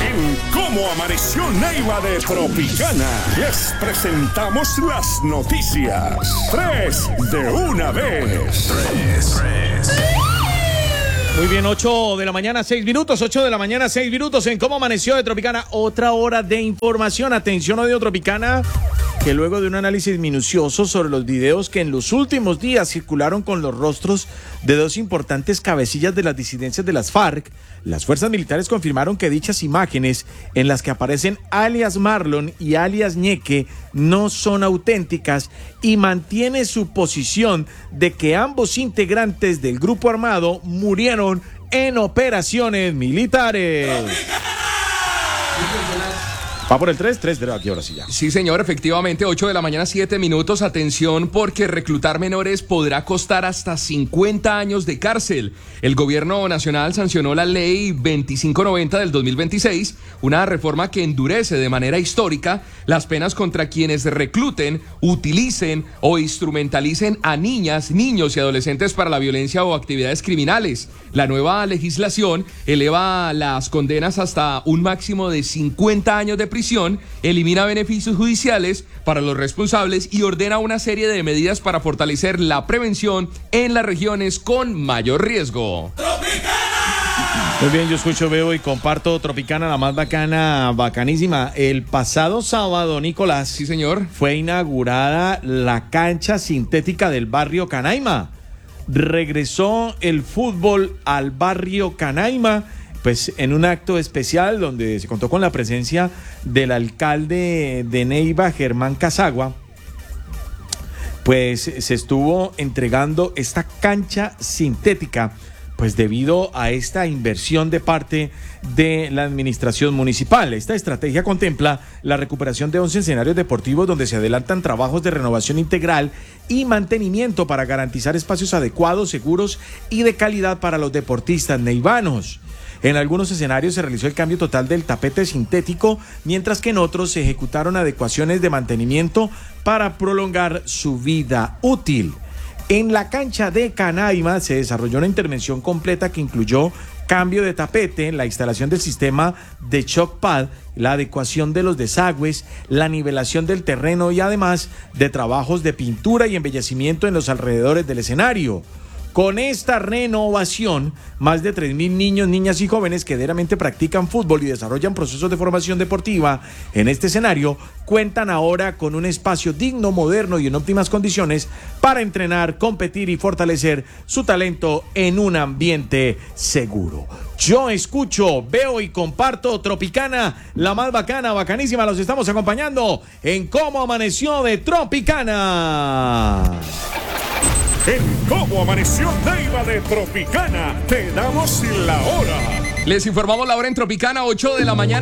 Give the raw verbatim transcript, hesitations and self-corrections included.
En Cómo Amaneció Neiva de Tropicana les presentamos las noticias. Tres de una vez. Tres, tres. Muy bien, ocho de la mañana, seis minutos, ocho de la mañana, seis minutos en Cómo Amaneció de Tropicana. Otra hora de información. Atención, Odio Tropicana, que luego de un análisis minucioso sobre los videos que en los últimos días circularon con los rostros de dos importantes cabecillas de las disidencias de las FARC, las fuerzas militares confirmaron que dichas imágenes en las que aparecen alias Marlon y alias Ñeque no son auténticas y mantiene su posición de que ambos integrantes del grupo armado murieron en operaciones militares. Va por el tres, tres de aquí, ahora sí ya. Sí, señor, efectivamente, ocho de la mañana, siete minutos. Atención, porque reclutar menores podrá costar hasta cincuenta años de cárcel. El gobierno nacional sancionó la ley veinticinco noventa del dos mil veintiséis, una reforma que endurece de manera histórica las penas contra quienes recluten, utilicen o instrumentalicen a niñas, niños y adolescentes para la violencia o actividades criminales. La nueva legislación eleva las condenas hasta un máximo de cincuenta años de prisión. Elimina beneficios judiciales para los responsables y ordena una serie de medidas para fortalecer la prevención en las regiones con mayor riesgo. Muy bien, yo escucho, veo y comparto Tropicana, la más bacana, bacanísima. El pasado sábado, Nicolás. Sí, señor. Fue inaugurada la cancha sintética del barrio Canaima. Regresó el fútbol al barrio Canaima, pues en un acto especial donde se contó con la presencia del alcalde de Neiva, Germán Casagua. Pues se estuvo entregando esta cancha sintética, pues debido a esta inversión de parte de la administración municipal. Esta estrategia contempla la recuperación de once escenarios deportivos donde se adelantan trabajos de renovación integral y mantenimiento para garantizar espacios adecuados, seguros y de calidad para los deportistas neivanos. En algunos escenarios se realizó el cambio total del tapete sintético, mientras que en otros se ejecutaron adecuaciones de mantenimiento para prolongar su vida útil. En la cancha de Canaima se desarrolló una intervención completa que incluyó cambio de tapete, la instalación del sistema de shock pad, la adecuación de los desagües, la nivelación del terreno y además de trabajos de pintura y embellecimiento en los alrededores del escenario. Con esta renovación, más de tres mil niños, niñas y jóvenes que diariamente practican fútbol y desarrollan procesos de formación deportiva en este escenario, cuentan ahora con un espacio digno, moderno y en óptimas condiciones para entrenar, competir y fortalecer su talento en un ambiente seguro. Yo escucho, veo y comparto Tropicana, la más bacana, bacanísima. Los estamos acompañando en Cómo Amaneció de Tropicana. En Cómo Amaneció Neiva de Tropicana, te damos la hora. Les informamos la hora en Tropicana, ocho de la mañana.